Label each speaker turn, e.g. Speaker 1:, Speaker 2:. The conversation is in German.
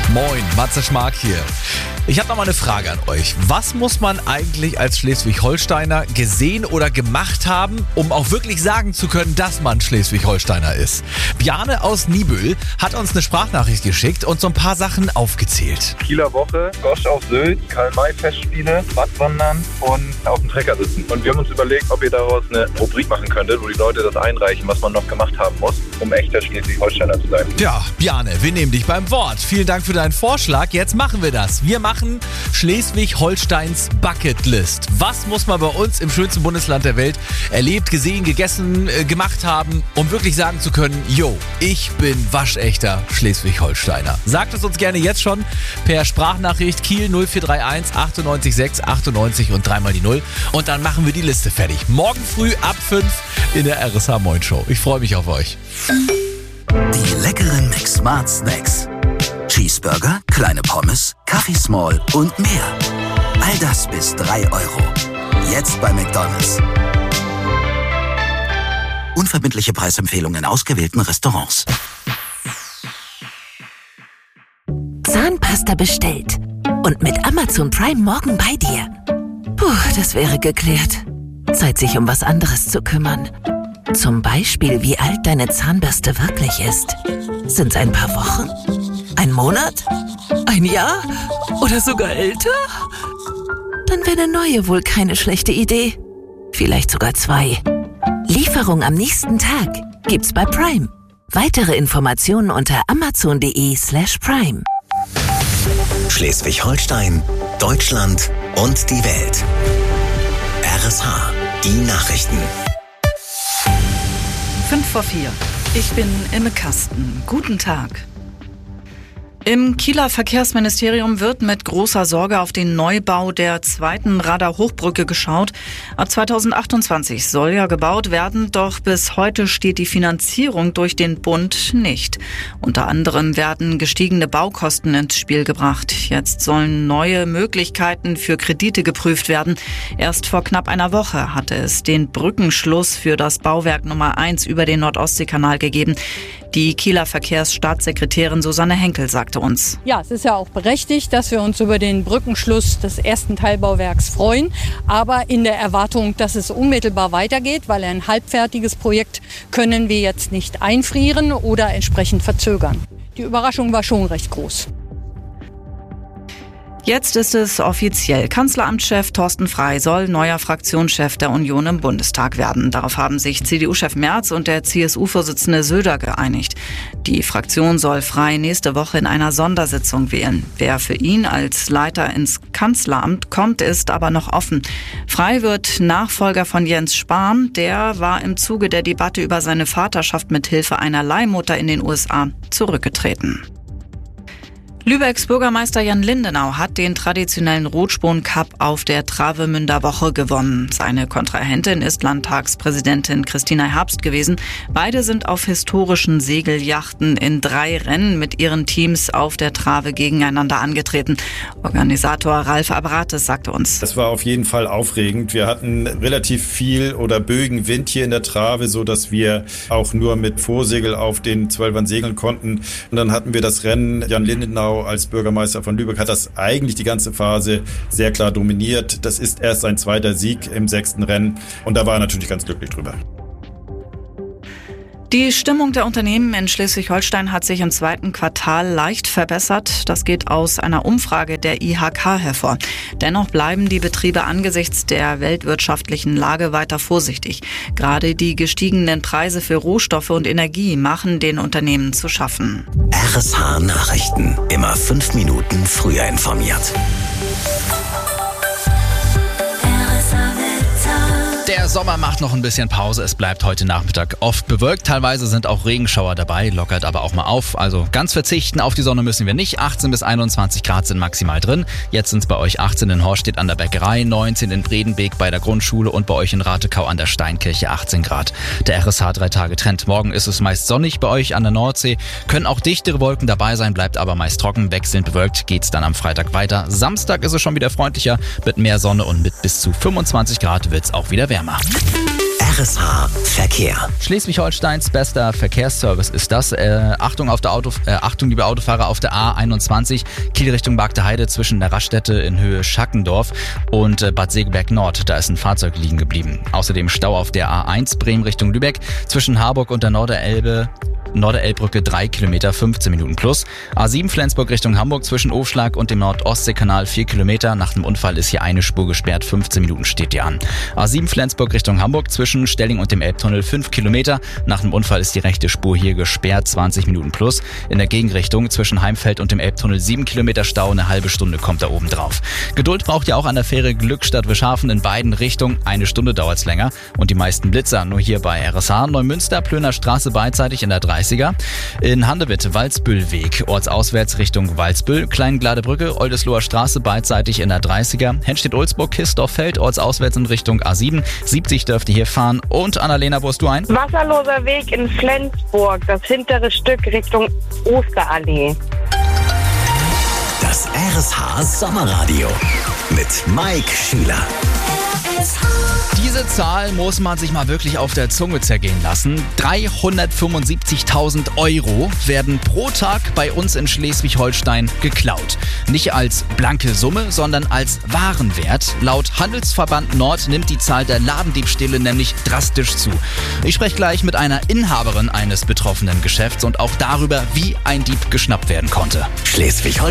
Speaker 1: Moin, Matze Schmark hier. Ich habe noch mal eine Frage an euch. Was muss man eigentlich als Schleswig-Holsteiner gesehen oder gemacht haben, um auch wirklich sagen zu können, dass man Schleswig-Holsteiner ist? Bjarne aus Niebüll hat uns eine Sprachnachricht geschickt und so ein paar Sachen aufgezählt.
Speaker 2: Kieler Woche, Gosch auf Sylt, Karl-May-Festspiele, Badwandern und auf dem Trecker sitzen. Und wir haben uns überlegt, ob ihr daraus eine Rubrik machen könntet, wo die Leute das einreichen, was man noch gemacht haben muss, um echter Schleswig-Holsteiner zu sein.
Speaker 1: Ja, Bjarne, wir nehmen dich beim Wort. Vielen Dank für deinen Vorschlag. Jetzt machen wir das. Wir machen Schleswig-Holsteins Bucketlist. Was muss man bei uns im schönsten Bundesland der Welt erlebt, gesehen, gegessen, gemacht haben, um wirklich sagen zu können, yo, ich bin waschechter Schleswig-Holsteiner. Sagt es uns gerne jetzt schon per Sprachnachricht Kiel 0431 98 6 98 und 3 mal die 0. Und dann machen wir die Liste fertig. Morgen früh ab 5 in der RSH Moin Show. Ich freue mich auf euch.
Speaker 3: Die leckeren McSmart Snacks. Cheeseburger, kleine Pommes, Kaffee Small und mehr. All das bis 3 €. Jetzt bei McDonald's. Unverbindliche Preisempfehlungen in ausgewählten Restaurants.
Speaker 4: Zahnpasta bestellt. Und mit Amazon Prime morgen bei dir. Puh, das wäre geklärt. Zeit, sich um was anderes zu kümmern. Zum Beispiel, wie alt deine Zahnbürste wirklich ist. Sind's ein paar Wochen? Ein Monat? Ein Jahr? Oder sogar älter? Dann wäre eine neue wohl keine schlechte Idee. Vielleicht sogar 2. Lieferung am nächsten Tag gibt's bei Prime. Weitere Informationen unter amazon.de/prime.
Speaker 3: Schleswig-Holstein, Deutschland und die Welt. RSH, die Nachrichten.
Speaker 5: 5:04. Ich bin Imme Kasten. Guten Tag. Im Kieler Verkehrsministerium wird mit großer Sorge auf den Neubau der zweiten Radar-Hochbrücke geschaut. Ab 2028 soll ja gebaut werden, doch bis heute steht die Finanzierung durch den Bund nicht. Unter anderem werden gestiegene Baukosten ins Spiel gebracht. Jetzt sollen neue Möglichkeiten für Kredite geprüft werden. Erst vor knapp einer Woche hatte es den Brückenschluss für das Bauwerk Nummer 1 über den Nord-Ostsee-Kanal gegeben. Die Kieler Verkehrsstaatssekretärin Susanne Henkel sagte uns:
Speaker 6: Ja, es ist ja auch berechtigt, dass wir uns über den Brückenschluss des ersten Teilbauwerks freuen, aber in der Erwartung, dass es unmittelbar weitergeht, weil ein halbfertiges Projekt können wir jetzt nicht einfrieren oder entsprechend verzögern. Die Überraschung war schon recht groß.
Speaker 5: Jetzt ist es offiziell. Kanzleramtschef Thorsten Frey soll neuer Fraktionschef der Union im Bundestag werden. Darauf haben sich CDU-Chef Merz und der CSU-Vorsitzende Söder geeinigt. Die Fraktion soll Frey nächste Woche in einer Sondersitzung wählen. Wer für ihn als Leiter ins Kanzleramt kommt, ist aber noch offen. Frey wird Nachfolger von Jens Spahn. Der war im Zuge der Debatte über seine Vaterschaft mit Hilfe einer Leihmutter in den USA zurückgetreten. Lübecks Bürgermeister Jan Lindenau hat den traditionellen Rotspon-Cup auf der Travemünder Woche gewonnen. Seine Kontrahentin ist Landtagspräsidentin Christina Herbst gewesen. Beide sind auf historischen Segelyachten in 3 Rennen mit ihren Teams auf der Trave gegeneinander angetreten. Organisator Ralf Abrates sagte uns:
Speaker 7: Es war auf jeden Fall aufregend. Wir hatten relativ viel oder Bögen Wind hier in der Trave, so dass wir auch nur mit Vorsegel auf den 12ern segeln konnten. Und dann hatten wir das Rennen. Jan Lindenau als Bürgermeister von Lübeck hat das eigentlich die ganze Phase sehr klar dominiert. Das ist erst sein 2. Sieg im 6. Rennen und da war er natürlich ganz glücklich drüber.
Speaker 5: Die Stimmung der Unternehmen in Schleswig-Holstein hat sich im 2. Quartal leicht verbessert. Das geht aus einer Umfrage der IHK hervor. Dennoch bleiben die Betriebe angesichts der weltwirtschaftlichen Lage weiter vorsichtig. Gerade die gestiegenen Preise für Rohstoffe und Energie machen den Unternehmen zu schaffen.
Speaker 3: RSH Nachrichten. Immer 5 Minuten früher informiert.
Speaker 1: Der Sommer macht noch ein bisschen Pause. Es bleibt heute Nachmittag oft bewölkt. Teilweise sind auch Regenschauer dabei, lockert aber auch mal auf. Also ganz verzichten auf die Sonne müssen wir nicht. 18 bis 21 Grad sind maximal drin. Jetzt sind es bei euch 18 in Horstedt an der Bäckerei, 19 in Bredenbeek bei der Grundschule und bei euch in Ratekau an der Steinkirche 18 Grad. Der RSH 3-Tage-Trend. Morgen ist es meist sonnig bei euch an der Nordsee. Können auch dichtere Wolken dabei sein, bleibt aber meist trocken. Wechselnd bewölkt geht's dann am Freitag weiter. Samstag ist es schon wieder freundlicher mit mehr Sonne und mit bis zu 25 Grad wird's auch wieder wärmer.
Speaker 3: RSH Verkehr.
Speaker 1: Schleswig-Holsteins bester Verkehrsservice ist das. Achtung, liebe Autofahrer, auf der A21 Kiel Richtung Bagde Heide zwischen der Raststätte in Höhe Schackendorf und Bad Segeberg Nord. Da ist ein Fahrzeug liegen geblieben. Außerdem Stau auf der A1 Bremen Richtung Lübeck zwischen Harburg und der Norderelbbrücke 3 Kilometer, 15 Minuten plus. A7 Flensburg Richtung Hamburg zwischen Aufschlag und dem Nord-Ostsee-Kanal 4 Kilometer. Nach dem Unfall ist hier eine Spur gesperrt, 15 Minuten steht die an. A7 Flensburg Richtung Hamburg zwischen Stelling und dem Elbtunnel 5 Kilometer. Nach dem Unfall ist die rechte Spur hier gesperrt, 20 Minuten plus. In der Gegenrichtung zwischen Heimfeld und dem Elbtunnel 7 Kilometer Stau, eine halbe Stunde kommt da oben drauf. Geduld braucht ihr auch an der Fähre Glückstadt-Wischhafen in beiden Richtungen. Eine Stunde dauert's länger. Und die meisten Blitzer nur hier bei RSH. Neumünster, Plöner Straße beidseitig in der 30er. In Handewitt, Walsbüllweg, ortsauswärts Richtung Walsbüll, Kleingladebrücke, Oldesloher Straße beidseitig in der 30er. Henstedt-Ulzburg, Kistorffeld, ortsauswärts in Richtung A7. 70 dürft ihr hier fahren. Und Annalena, wo hast du ein?
Speaker 8: Wasserloser Weg in Flensburg, das hintere Stück Richtung Osterallee.
Speaker 3: Das RSH Sommerradio mit Mike Schüler.
Speaker 1: Diese Zahl muss man sich mal wirklich auf der Zunge zergehen lassen. 375.000 € werden pro Tag bei uns in Schleswig-Holstein geklaut. Nicht als blanke Summe, sondern als Warenwert. Laut Handelsverband Nord nimmt die Zahl der Ladendiebstähle nämlich drastisch zu. Ich spreche gleich mit einer Inhaberin eines betroffenen Geschäfts und auch darüber, wie ein Dieb geschnappt werden konnte.
Speaker 3: Schleswig-Holstein.